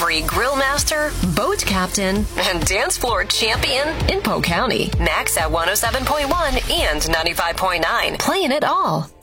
Grand Prix grill master, boat captain, and dance floor champion in Polk County. Max at 107.1 and 95.9. Playing it all.